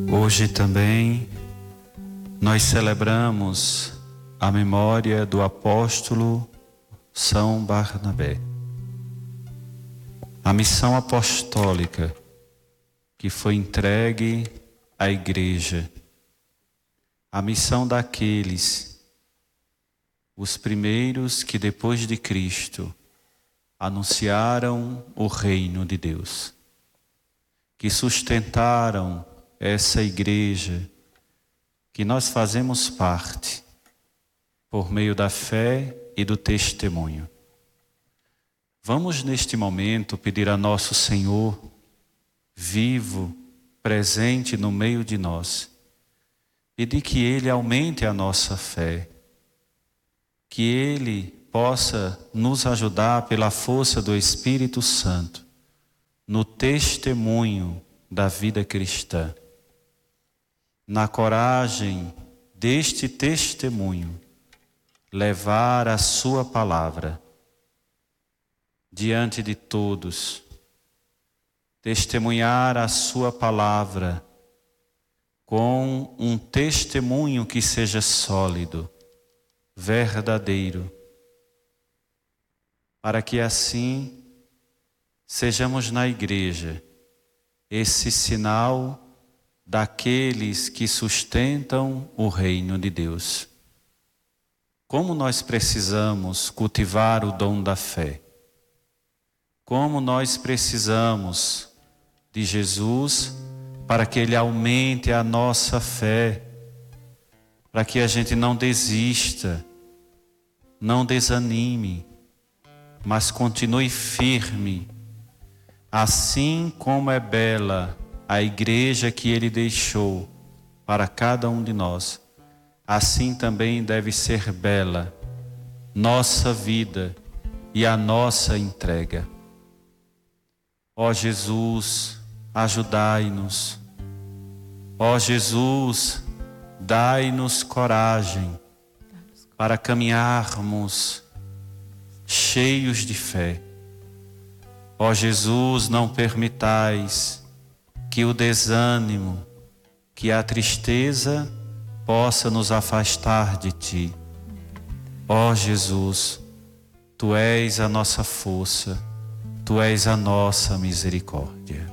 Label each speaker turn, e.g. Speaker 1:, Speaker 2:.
Speaker 1: Hoje também nós celebramos a memória do apóstolo São Barnabé. A missão apostólica que foi entregue à igreja. A missão daqueles, os primeiros que depois de Cristo anunciaram o reino de Deus, que sustentaram essa igreja que nós fazemos parte por meio da fé e do testemunho. Vamos neste momento pedir a nosso Senhor, vivo, presente no meio de nós, pedir que Ele aumente a nossa fé, que Ele possa nos ajudar pela força do Espírito Santo no testemunho da vida cristã, na coragem deste testemunho, levar a sua palavra diante de todos, testemunhar a sua palavra com um testemunho que seja sólido, verdadeiro, para que assim sejamos na igreja esse sinal daqueles que sustentam o reino de Deus. Como nós precisamos cultivar o dom da fé. Como nós precisamos de Jesus para que Ele aumente a nossa fé, para que a gente não desista, não desanime, mas continue firme, assim como é bela a igreja que Ele deixou para cada um de nós, assim também deve ser bela nossa vida e a nossa entrega. Ó Jesus, ajudai-nos. Ó Jesus, dai-nos coragem para caminharmos cheios de fé. Ó Jesus, não permitais que o desânimo, que a tristeza possa nos afastar de Ti. Ó Jesus, Tu és a nossa força, Tu és a nossa misericórdia.